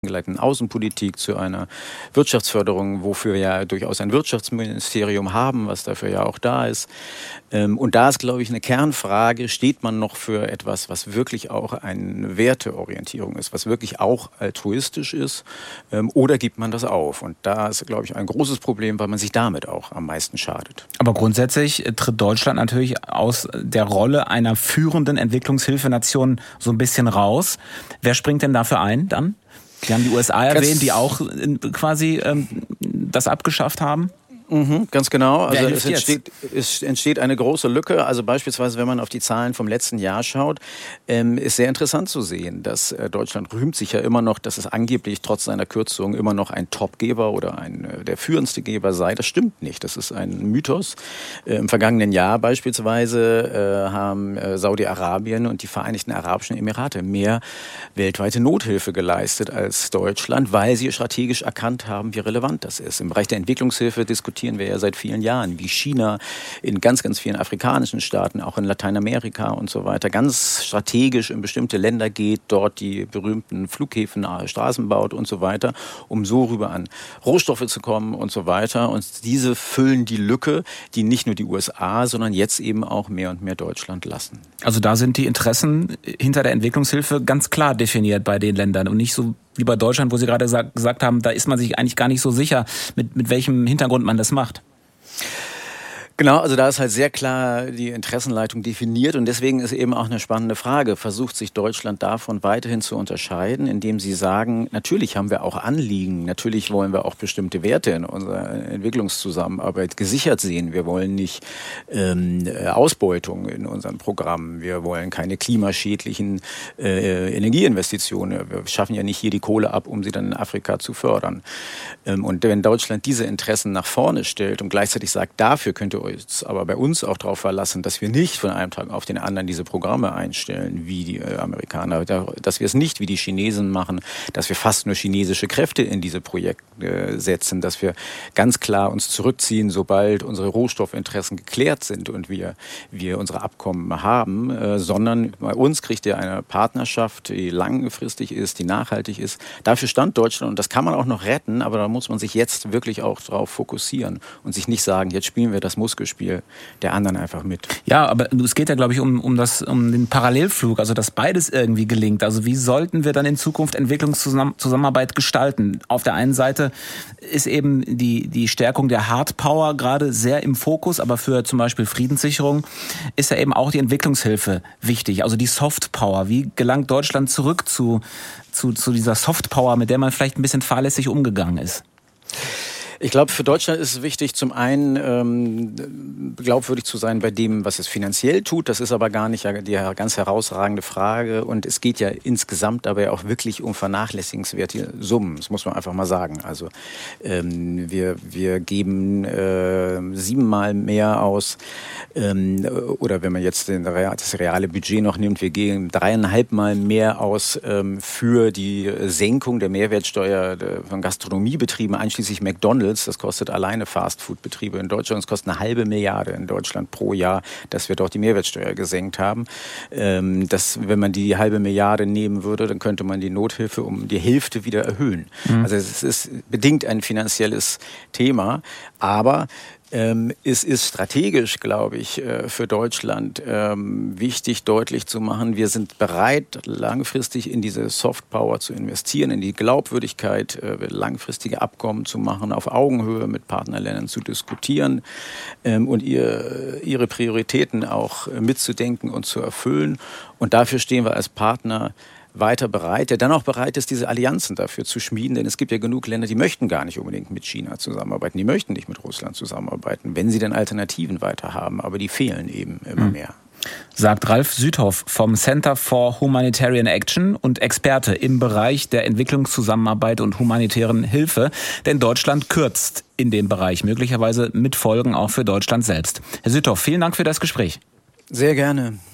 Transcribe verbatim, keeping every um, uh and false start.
geleiteten Außenpolitik, zu einer Wirtschaftsförderung, wofür wir ja durchaus ein Wirtschaftsministerium haben, was dafür ja auch da ist. Und da ist, glaube ich, eine Kernfrage, steht man noch für etwas, was wirklich auch eine Werteorientierung ist, was wirklich auch altruistisch ist, oder gibt man das auf? Und da ist, glaube ich, ein großes Problem, weil man sich damit auch am meisten schadet. Aber grundsätzlich tritt Deutschland natürlich aus der Rolle einer führenden Entwicklungshilfenation so ein bisschen raus. Wer springt denn dafür ein dann? Sie haben die U S A erwähnt, die auch quasi ähm, das abgeschafft haben. Mhm, ganz genau. Also Wer es entsteht, es entsteht eine große Lücke. Also beispielsweise, wenn man auf die Zahlen vom letzten Jahr schaut, ähm, ist sehr interessant zu sehen, dass äh, Deutschland rühmt sich ja immer noch, dass es angeblich trotz seiner Kürzung immer noch ein Topgeber oder ein äh, der führendste Geber sei. Das stimmt nicht. Das ist ein Mythos. Äh, Im vergangenen Jahr beispielsweise äh, haben äh, Saudi-Arabien und die Vereinigten Arabischen Emirate mehr weltweite Nothilfe geleistet als Deutschland, weil sie strategisch erkannt haben, wie relevant das ist. Im Bereich der Entwicklungshilfe diskutieren wir ja seit vielen Jahren, wie China in ganz, ganz vielen afrikanischen Staaten, auch in Lateinamerika und so weiter, ganz strategisch in bestimmte Länder geht, dort die berühmten Flughäfen, Straßen baut und so weiter, um so rüber an Rohstoffe zu kommen und so weiter. Und diese füllen die Lücke, die nicht nur die U S A, sondern jetzt eben auch mehr und mehr Deutschland lassen. Also da sind die Interessen hinter der Entwicklungshilfe ganz klar definiert bei den Ländern und nicht so wie bei Deutschland, wo Sie gerade gesagt haben, da ist man sich eigentlich gar nicht so sicher, mit, mit welchem Hintergrund man das macht. Genau, also da ist halt sehr klar die Interessenleitung definiert und deswegen ist eben auch eine spannende Frage. Versucht sich Deutschland davon weiterhin zu unterscheiden, indem sie sagen, natürlich haben wir auch Anliegen, natürlich wollen wir auch bestimmte Werte in unserer Entwicklungszusammenarbeit gesichert sehen. Wir wollen nicht ähm, Ausbeutung in unseren Programmen, wir wollen keine klimaschädlichen äh, Energieinvestitionen. Wir schaffen ja nicht hier die Kohle ab, um sie dann in Afrika zu fördern. Ähm, und wenn Deutschland diese Interessen nach vorne stellt und gleichzeitig sagt, dafür könnt ihr uns aber bei uns auch darauf verlassen, dass wir nicht von einem Tag auf den anderen diese Programme einstellen, wie die äh, Amerikaner, dass wir es nicht wie die Chinesen machen, dass wir fast nur chinesische Kräfte in diese Projekte äh, setzen, dass wir ganz klar uns zurückziehen, sobald unsere Rohstoffinteressen geklärt sind und wir, wir unsere Abkommen haben, äh, sondern bei uns kriegt ihr eine Partnerschaft, die langfristig ist, die nachhaltig ist. Dafür stand Deutschland und das kann man auch noch retten, aber da muss man sich jetzt wirklich auch darauf fokussieren und sich nicht sagen, jetzt spielen wir das Muskelspiel der anderen einfach mit. Ja, aber es geht ja, glaube ich, um, um, das, um den Parallelflug, also dass beides irgendwie gelingt. Also wie sollten wir dann in Zukunft Entwicklungszusammenarbeit gestalten? Auf der einen Seite ist eben die, die Stärkung der Hardpower gerade sehr im Fokus, aber für zum Beispiel Friedenssicherung ist ja eben auch die Entwicklungshilfe wichtig, also die Softpower. Wie gelangt Deutschland zurück zu, zu, zu dieser Softpower, mit der man vielleicht ein bisschen fahrlässig umgegangen ist? Ich glaube, für Deutschland ist es wichtig, zum einen ähm, glaubwürdig zu sein bei dem, was es finanziell tut. Das ist aber gar nicht die ganz herausragende Frage. Und es geht ja insgesamt dabei auch wirklich um vernachlässigenswerte Summen. Das muss man einfach mal sagen. Also ähm, wir, wir geben äh, siebenmal mehr aus. Ähm, oder wenn man jetzt den, das reale Budget noch nimmt, wir geben dreieinhalb Mal mehr aus ähm, für die Senkung der Mehrwertsteuer von Gastronomiebetrieben, einschließlich McDonald's. Das kostet alleine Fastfood-Betriebe in Deutschland. Es kostet eine halbe Milliarde in Deutschland pro Jahr, dass wir dort die Mehrwertsteuer gesenkt haben. Ähm, das, wenn man die halbe Milliarde nehmen würde, dann könnte man die Nothilfe um die Hälfte wieder erhöhen. Mhm. Also es ist bedingt ein finanzielles Thema, aber Ähm, es ist strategisch, glaube ich, äh, für Deutschland ähm, wichtig, deutlich zu machen, wir sind bereit, langfristig in diese Softpower zu investieren, in die Glaubwürdigkeit, äh, langfristige Abkommen zu machen, auf Augenhöhe mit Partnerländern zu diskutieren ähm, und ihr, ihre Prioritäten auch äh, mitzudenken und zu erfüllen. Und dafür stehen wir als Partner weiter bereit, der dann auch bereit ist, diese Allianzen dafür zu schmieden. Denn es gibt ja genug Länder, die möchten gar nicht unbedingt mit China zusammenarbeiten, die möchten nicht mit Russland zusammenarbeiten, wenn sie denn Alternativen weiter haben. Aber die fehlen eben immer mhm. mehr. Sagt Ralf Süthoff vom Center for Humanitarian Action und Experte im Bereich der Entwicklungszusammenarbeit und humanitären Hilfe. Denn Deutschland kürzt in dem Bereich, möglicherweise mit Folgen auch für Deutschland selbst. Herr Süthoff, vielen Dank für das Gespräch. Sehr gerne.